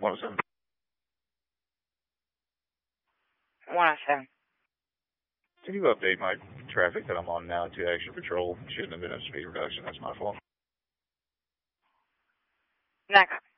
107. 107. Can you update my traffic that I'm on now to extra patrol? Shouldn't have been a speed reduction. That's my fault. Next.